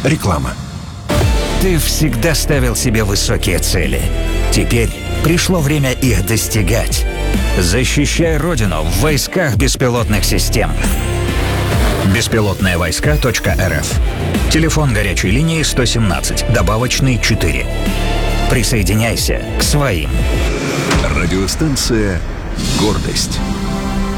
Реклама. Ты всегда ставил себе высокие цели. Теперь пришло время их достигать. Защищай Родину в войсках беспилотных систем. Беспилотные-войска.рф. Телефон горячей линии 117, добавочный 4. Присоединяйся к своим. Радиостанция «Гордость».